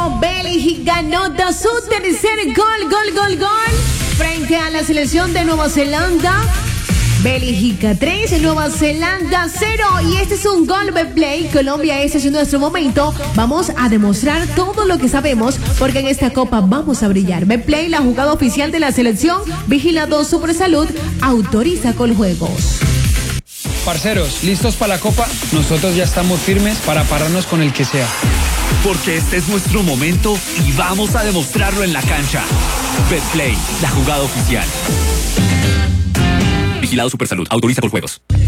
0. Bélgica anota su tercer gol frente a la selección de Nueva Zelanda. Bélgica 3, Nueva Zelanda 0. Y este es un gol Betplay. Colombia, este es nuestro momento. Vamos a demostrar todo lo que sabemos, porque en esta copa vamos a brillar. Betplay, la jugada oficial de la selección. Vigilado Supersalud. Autoriza Coljuegos. Parceros, ¿listos para la copa? Nosotros ya estamos firmes para pararnos con el que sea. Porque este es nuestro momento y vamos a demostrarlo en la cancha. Betplay, la jugada oficial. Vigilado Supersalud. Autoriza Coljuegos.